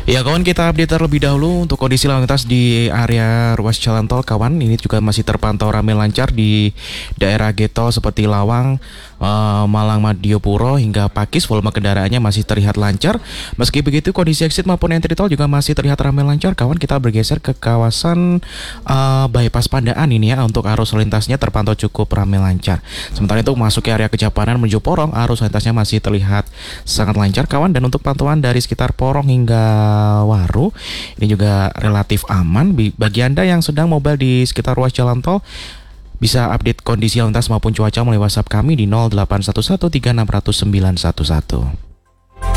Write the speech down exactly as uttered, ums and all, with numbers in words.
Ya kawan, kita update terlebih dahulu untuk kondisi lalu lintas di area ruas jalan tol kawan. Ini juga masih terpantau ramai lancar di daerah Getol seperti Lawang, eh, Malang Madiopuro hingga Pakis. Volume kendaraannya masih terlihat lancar. Meski begitu kondisi exit maupun entry tol juga masih terlihat ramai lancar kawan. Kita bergeser ke kawasan eh, bypass Pandaan ini ya. Untuk arus lalu lintasnya terpantau cukup ramai lancar. Sementara itu masuk ke area Kejapanan menuju Porong, arus lalu lintasnya masih terlihat sangat lancar kawan. Dan untuk pantauan dari sekitar Porong hingga Waru ini juga relatif aman. Bagi Anda yang sedang mobile di sekitar ruas jalan tol, bisa update kondisi lalu lintas maupun cuaca melalui WhatsApp kami di nol delapan satu satu tiga enam nol nol sembilan satu satu.